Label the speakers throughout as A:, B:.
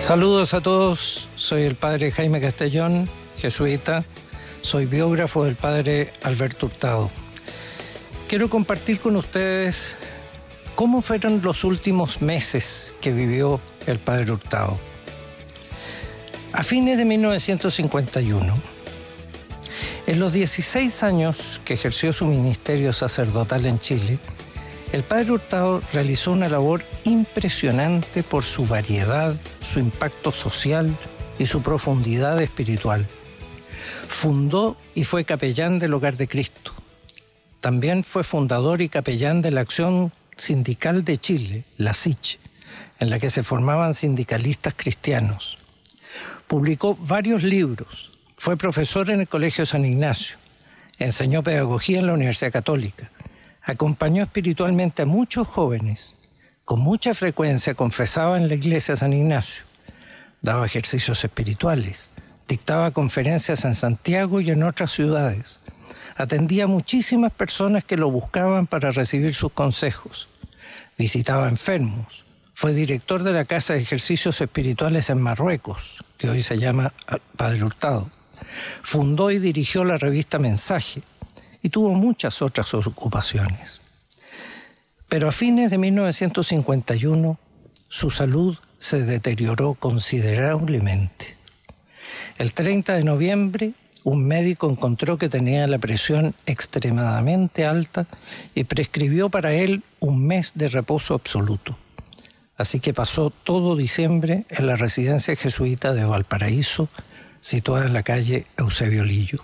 A: Saludos a todos, soy el padre Jaime Castellón, jesuita, soy biógrafo del padre Alberto Hurtado. Quiero compartir con ustedes cómo fueron los últimos meses que vivió el padre Hurtado. A fines de 1951, en los 16 años que ejerció su ministerio sacerdotal en Chile, el padre Hurtado realizó una labor impresionante por su variedad, su impacto social y su profundidad espiritual. Fundó y fue capellán del Hogar de Cristo. También fue fundador y capellán de la Acción Sindical de Chile, la SICH, en la que se formaban sindicalistas cristianos. Publicó varios libros, fue profesor en el Colegio San Ignacio, enseñó pedagogía en la Universidad Católica, acompañó espiritualmente a muchos jóvenes, con mucha frecuencia confesaba en la iglesia San Ignacio, daba ejercicios espirituales, dictaba conferencias en Santiago y en otras ciudades, atendía a muchísimas personas que lo buscaban para recibir sus consejos, visitaba enfermos, fue director de la Casa de Ejercicios Espirituales en Marruecos, que hoy se llama Padre Hurtado, fundó y dirigió la revista Mensaje, y tuvo muchas otras ocupaciones. Pero a fines de 1951, su salud se deterioró considerablemente. El 30 de noviembre, un médico encontró que tenía la presión extremadamente alta y prescribió para él un mes de reposo absoluto. Así que pasó todo diciembre en la residencia jesuita de Valparaíso, situada en la calle Eusebio Lillo.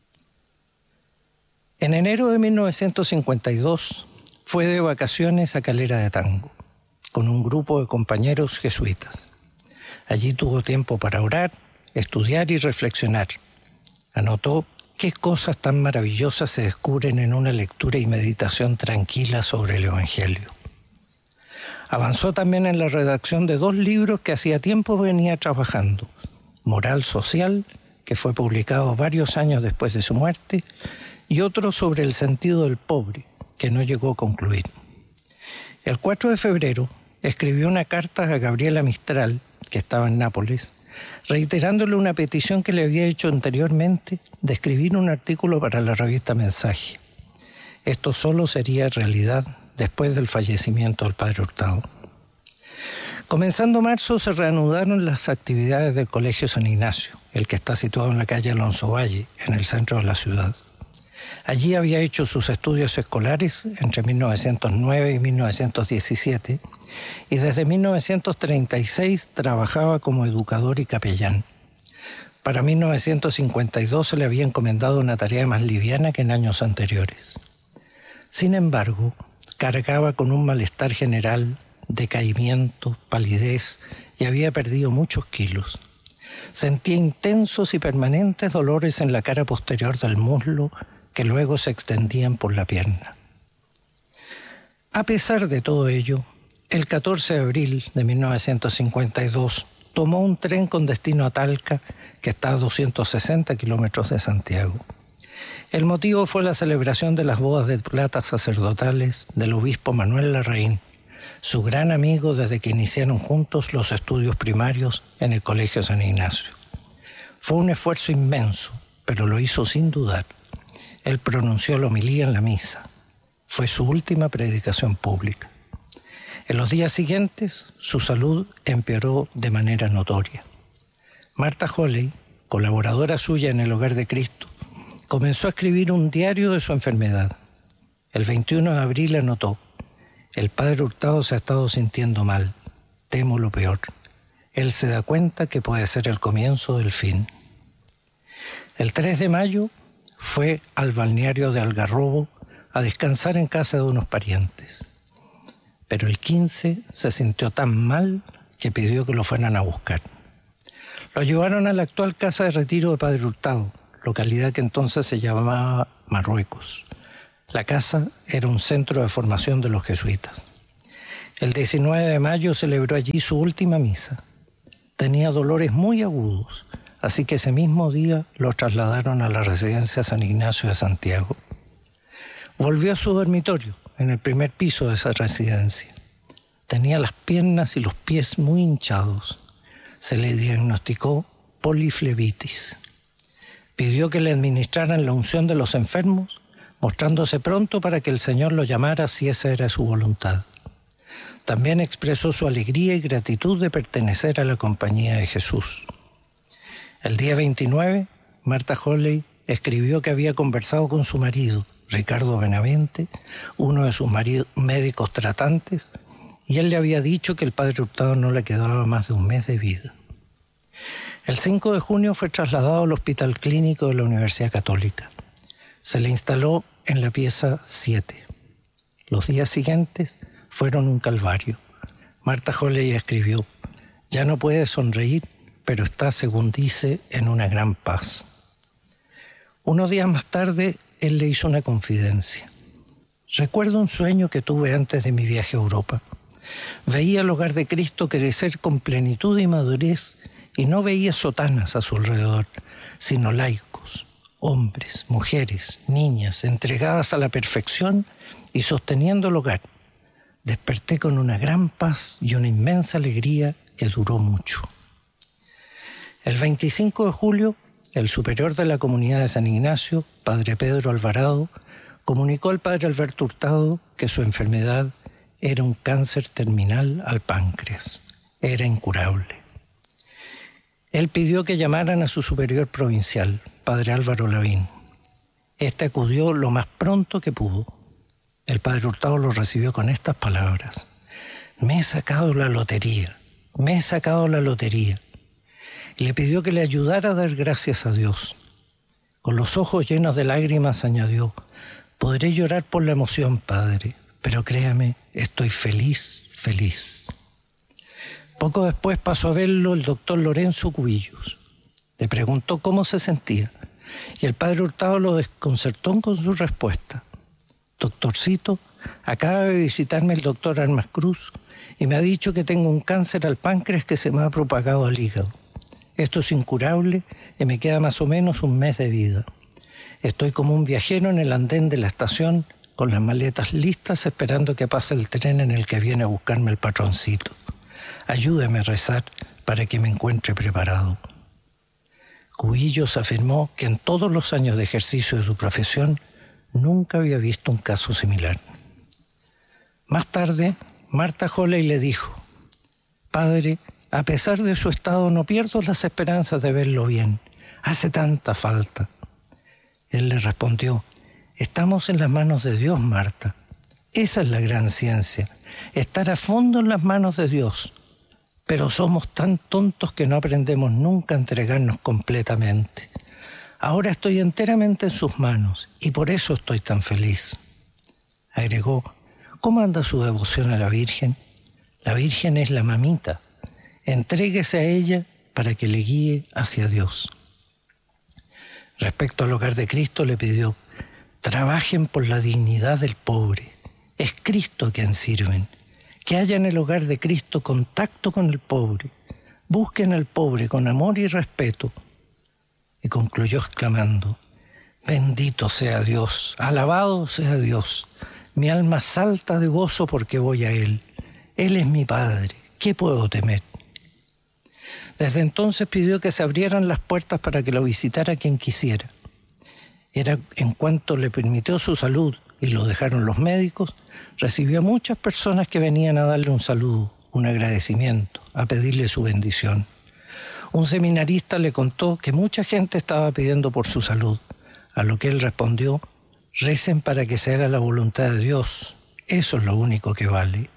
A: En enero de 1952 fue de vacaciones a Calera de Tango, con un grupo de compañeros jesuitas. Allí tuvo tiempo para orar, estudiar y reflexionar. Anotó qué cosas tan maravillosas se descubren en una lectura y meditación tranquila sobre el Evangelio. Avanzó también en la redacción de 2 libros que hacía tiempo venía trabajando: Moral Social, que fue publicado varios años después de su muerte, y otro sobre el sentido del pobre, que no llegó a concluir. El 4 de febrero escribió una carta a Gabriela Mistral, que estaba en Nápoles, reiterándole una petición que le había hecho anteriormente de escribir un artículo para la revista Mensaje. Esto solo sería realidad después del fallecimiento del padre Hurtado. Comenzando marzo se reanudaron las actividades del Colegio San Ignacio, el que está situado en la calle Alonso Valle, en el centro de la ciudad. Allí había hecho sus estudios escolares entre 1909 y 1917 y desde 1936 trabajaba como educador y capellán. Para 1952 se le había encomendado una tarea más liviana que en años anteriores. Sin embargo, cargaba con un malestar general, decaimiento, palidez y había perdido muchos kilos. Sentía intensos y permanentes dolores en la cara posterior del muslo que luego se extendían por la pierna. A pesar de todo ello, el 14 de abril de 1952 tomó un tren con destino a Talca, que está a 260 kilómetros de Santiago. El motivo fue la celebración de las bodas de plata sacerdotales del obispo Manuel Larraín, su gran amigo desde que iniciaron juntos los estudios primarios en el Colegio San Ignacio. Fue un esfuerzo inmenso, pero lo hizo sin dudar. Él pronunció la homilía en la misa. Fue su última predicación pública. En los días siguientes, su salud empeoró de manera notoria. Marta Holley, colaboradora suya en el Hogar de Cristo, comenzó a escribir un diario de su enfermedad. El 21 de abril anotó: el padre Hurtado se ha estado sintiendo mal. Temo lo peor. Él se da cuenta que puede ser el comienzo del fin. El 3 de mayo fue al balneario de Algarrobo a descansar en casa de unos parientes. Pero el 15 se sintió tan mal que pidió que lo fueran a buscar. Lo llevaron a la actual casa de retiro de Padre Hurtado, localidad que entonces se llamaba Marruecos. La casa era un centro de formación de los jesuitas. El 19 de mayo celebró allí su última misa. Tenía dolores muy agudos, así que ese mismo día lo trasladaron a la residencia San Ignacio de Santiago. Volvió a su dormitorio, en el primer piso de esa residencia. Tenía las piernas y los pies muy hinchados. Se le diagnosticó poliflebitis. Pidió que le administraran la unción de los enfermos, mostrándose pronto para que el Señor lo llamara si esa era su voluntad. También expresó su alegría y gratitud de pertenecer a la compañía de Jesús. El día 29, Martha Holley escribió que había conversado con su marido, Ricardo Benavente, uno de sus médicos tratantes, y él le había dicho que el padre Hurtado no le quedaba más de un mes de vida. El 5 de junio fue trasladado al Hospital Clínico de la Universidad Católica. Se le instaló en la pieza 7. Los días siguientes fueron un calvario. Martha Holley escribió: «Ya no puede sonreír, pero está, según dice, en una gran paz». Unos días más tarde, él le hizo una confidencia. «Recuerdo un sueño que tuve antes de mi viaje a Europa. Veía el hogar de Cristo crecer con plenitud y madurez y no veía sotanas a su alrededor, sino laicos, hombres, mujeres, niñas, entregadas a la perfección y sosteniendo el hogar. Desperté con una gran paz y una inmensa alegría que duró mucho». El 25 de julio, el superior de la comunidad de San Ignacio, padre Pedro Alvarado, comunicó al padre Alberto Hurtado que su enfermedad era un cáncer terminal al páncreas. Era incurable. Él pidió que llamaran a su superior provincial, padre Álvaro Lavín. Este acudió lo más pronto que pudo. El padre Hurtado lo recibió con estas palabras: «Me he sacado la lotería, me he sacado la lotería». Y le pidió que le ayudara a dar gracias a Dios. Con los ojos llenos de lágrimas añadió: «Podré llorar por la emoción, padre, pero créame, estoy feliz, feliz». Poco después pasó a verlo el doctor Lorenzo Cubillos. Le preguntó cómo se sentía y el padre Hurtado lo desconcertó con su respuesta: «Doctorcito, acaba de visitarme el doctor Armas Cruz y me ha dicho que tengo un cáncer al páncreas que se me ha propagado al hígado. Esto es incurable y me queda más o menos un mes de vida. Estoy como un viajero en el andén de la estación con las maletas listas esperando que pase el tren en el que viene a buscarme el patroncito. Ayúdeme a rezar para que me encuentre preparado». Cubillos afirmó que en todos los años de ejercicio de su profesión nunca había visto un caso similar. Más tarde, Martha Holley le dijo: «Padre, a pesar de su estado no pierdo las esperanzas de verlo bien. Hace tanta falta». Él le respondió: «Estamos en las manos de Dios, Marta. Esa es la gran ciencia, estar a fondo en las manos de Dios. Pero somos tan tontos que no aprendemos nunca a entregarnos completamente. Ahora estoy enteramente en sus manos y por eso estoy tan feliz». Agregó: «¿Cómo anda su devoción a la Virgen? La Virgen es la mamita. Entréguese a ella para que le guíe hacia Dios». Respecto al hogar de Cristo le pidió: «Trabajen por la dignidad del pobre. Es Cristo a quien sirven. Que haya en el hogar de Cristo contacto con el pobre. Busquen al pobre con amor y respeto». Y concluyó exclamando: «Bendito sea Dios, alabado sea Dios. Mi alma salta de gozo porque voy a Él. Él es mi Padre. ¿Qué puedo temer?». Desde entonces pidió que se abrieran las puertas para que lo visitara quien quisiera. En cuanto le permitió su salud y lo dejaron los médicos, recibió a muchas personas que venían a darle un saludo, un agradecimiento, a pedirle su bendición. Un seminarista le contó que mucha gente estaba pidiendo por su salud, a lo que él respondió: «Recen para que se haga la voluntad de Dios, eso es lo único que vale».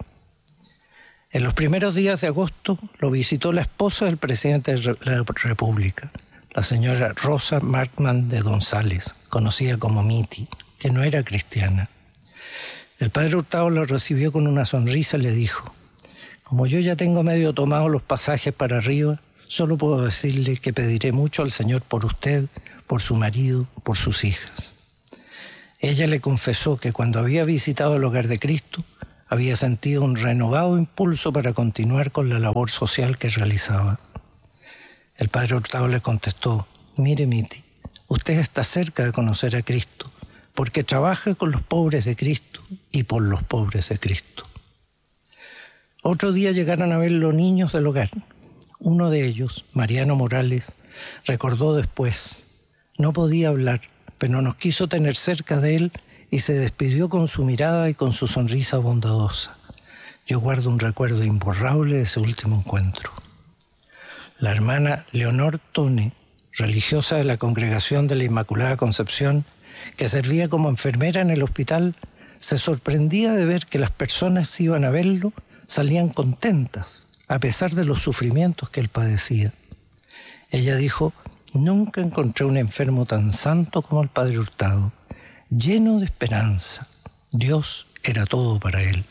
A: En los primeros días de agosto lo visitó la esposa del presidente de la República, la señora Rosa Markman de González, conocida como Miti, que no era cristiana. El padre Hurtado lo recibió con una sonrisa y le dijo: «Como yo ya tengo medio tomado los pasajes para arriba, solo puedo decirle que pediré mucho al Señor por usted, por su marido, por sus hijas». Ella le confesó que cuando había visitado el hogar de Cristo, había sentido un renovado impulso para continuar con la labor social que realizaba. El padre Hurtado le contestó: «Mire, Miti, usted está cerca de conocer a Cristo, porque trabaja con los pobres de Cristo y por los pobres de Cristo». Otro día llegaron a ver los niños del hogar. Uno de ellos, Mariano Morales, recordó después: no podía hablar, pero nos quiso tener cerca de él y se despidió con su mirada y con su sonrisa bondadosa. Yo guardo un recuerdo imborrable de ese último encuentro. La hermana Leonor Tone, religiosa de la Congregación de la Inmaculada Concepción, que servía como enfermera en el hospital, se sorprendía de ver que las personas que iban a verlo salían contentas, a pesar de los sufrimientos que él padecía. Ella dijo: nunca encontré un enfermo tan santo como el padre Hurtado, lleno de esperanza. Dios era todo para él.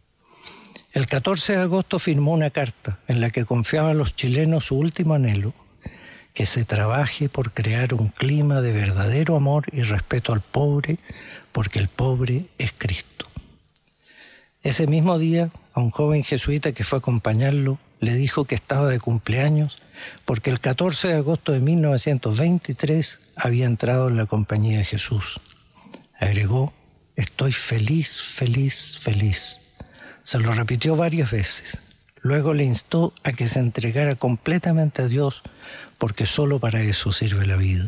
A: El 14 de agosto firmó una carta en la que confiaba a los chilenos su último anhelo: que se trabaje por crear un clima de verdadero amor y respeto al pobre, porque el pobre es Cristo. Ese mismo día, a un joven jesuita que fue a acompañarlo, le dijo que estaba de cumpleaños porque el 14 de agosto de 1923 había entrado en la Compañía de Jesús. Agregó: estoy feliz, feliz, feliz. Se lo repitió varias veces. Luego le instó a que se entregara completamente a Dios, porque solo para eso sirve la vida.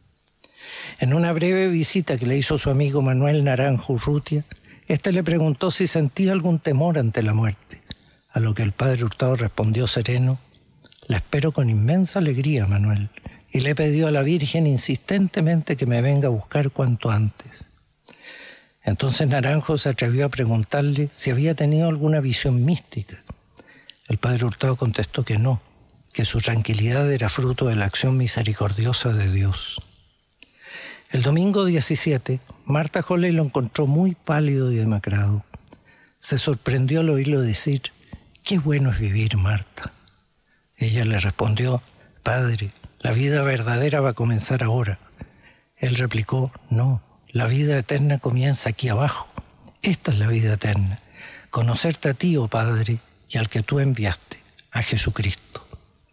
A: En una breve visita que le hizo su amigo Manuel Naranjo Urrutia, éste le preguntó si sentía algún temor ante la muerte, a lo que el padre Hurtado respondió sereno: la espero con inmensa alegría, Manuel, y le pidió a la Virgen insistentemente que me venga a buscar cuanto antes. Entonces Naranjo se atrevió a preguntarle si había tenido alguna visión mística. El padre Hurtado contestó que no, que su tranquilidad era fruto de la acción misericordiosa de Dios. El domingo 17, Marta Holley lo encontró muy pálido y demacrado. Se sorprendió al oírlo decir: «Qué bueno es vivir, Marta». Ella le respondió: «Padre, la vida verdadera va a comenzar ahora». Él replicó: «No, la vida eterna comienza aquí abajo. Esta es la vida eterna, conocerte a ti, oh Padre, y al que tú enviaste, a Jesucristo».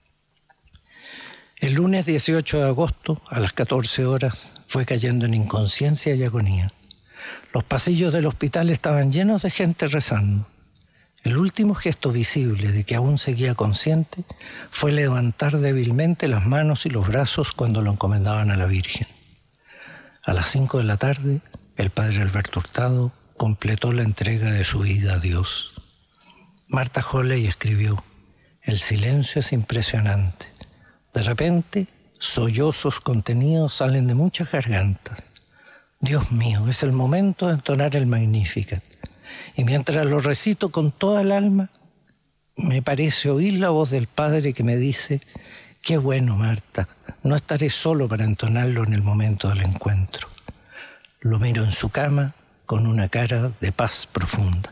A: El lunes 18 de agosto, a las 14 horas, fue cayendo en inconsciencia y agonía. Los pasillos del hospital estaban llenos de gente rezando. El último gesto visible de que aún seguía consciente fue levantar débilmente las manos y los brazos cuando lo encomendaban a la Virgen. A las 5 de la tarde, el padre Alberto Hurtado completó la entrega de su vida a Dios. Marta Holley escribió: «El silencio es impresionante. De repente, sollozos contenidos salen de muchas gargantas. Dios mío, es el momento de entonar el Magnificat. Y mientras lo recito con toda el alma, me parece oír la voz del Padre que me dice: qué bueno, Marta, no estaré solo para entonarlo en el momento del encuentro». Lo miro en su cama con una cara de paz profunda.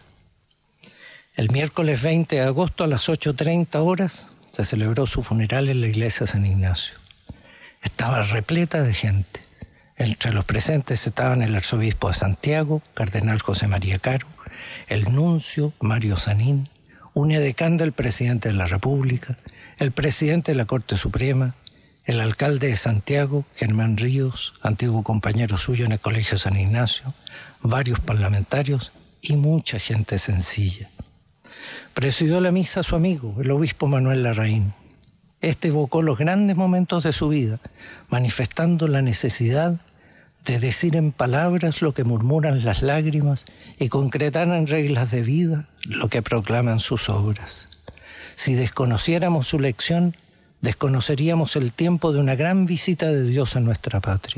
A: El miércoles 20 de agosto a las 8:30 horas se celebró su funeral en la iglesia San Ignacio. Estaba repleta de gente. Entre los presentes estaban el arzobispo de Santiago, cardenal José María Caro, el nuncio Mario Sanín, un edecán del presidente de la República, el presidente de la Corte Suprema, el alcalde de Santiago, Germán Ríos, antiguo compañero suyo en el Colegio San Ignacio, varios parlamentarios y mucha gente sencilla. Presidió la misa su amigo, el obispo Manuel Larraín. Este evocó los grandes momentos de su vida, manifestando la necesidad de decir en palabras lo que murmuran las lágrimas y concretar en reglas de vida lo que proclaman sus obras. Si desconociéramos su lección, desconoceríamos el tiempo de una gran visita de Dios a nuestra patria.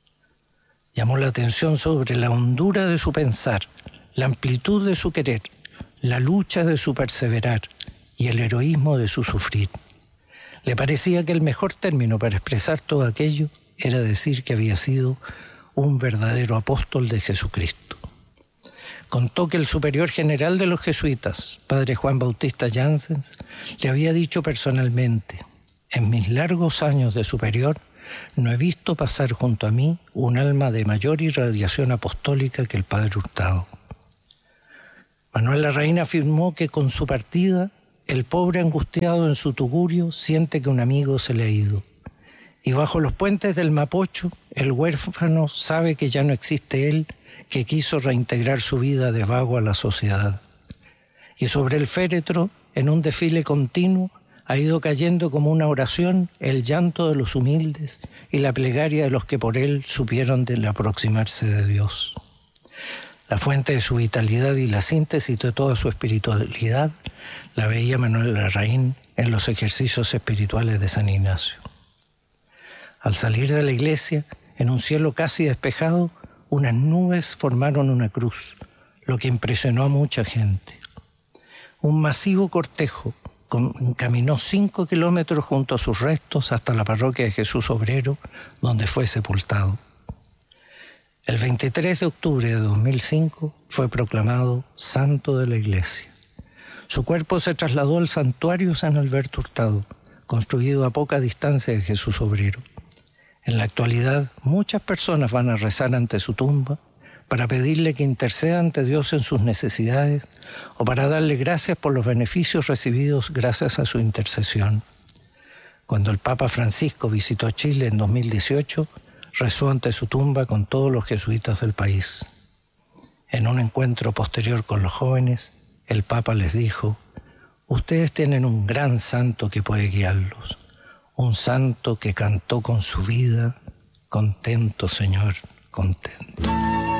A: Llamó la atención sobre la hondura de su pensar, la amplitud de su querer, la lucha de su perseverar y el heroísmo de su sufrir. Le parecía que el mejor término para expresar todo aquello era decir que había sido un verdadero apóstol de Jesucristo. Contó que el superior general de los jesuitas, padre Juan Bautista Janssens, le había dicho personalmente: «En mis largos años de superior no he visto pasar junto a mí un alma de mayor irradiación apostólica que el padre Hurtado». Manuel Larraín afirmó que con su partida, el pobre angustiado en su tugurio siente que un amigo se le ha ido. Y bajo los puentes del Mapocho, el huérfano sabe que ya no existe él, que quiso reintegrar su vida de vago a la sociedad. Y sobre el féretro, en un desfile continuo, ha ido cayendo como una oración el llanto de los humildes y la plegaria de los que por él supieron de aproximarse de Dios. La fuente de su vitalidad y la síntesis de toda su espiritualidad la veía Manuel Larraín en los ejercicios espirituales de San Ignacio. Al salir de la iglesia, en un cielo casi despejado, unas nubes formaron una cruz, lo que impresionó a mucha gente. Un masivo cortejo caminó 5 kilómetros junto a sus restos hasta la parroquia de Jesús Obrero, donde fue sepultado. El 23 de octubre de 2005 fue proclamado santo de la Iglesia. Su cuerpo se trasladó al santuario San Alberto Hurtado, construido a poca distancia de Jesús Obrero. En la actualidad, muchas personas van a rezar ante su tumba para pedirle que interceda ante Dios en sus necesidades o para darle gracias por los beneficios recibidos gracias a su intercesión. Cuando el Papa Francisco visitó Chile en 2018, rezó ante su tumba con todos los jesuitas del país. En un encuentro posterior con los jóvenes, el Papa les dijo: ustedes tienen un gran santo que puede guiarlos, un santo que cantó con su vida: contento, Señor, contento.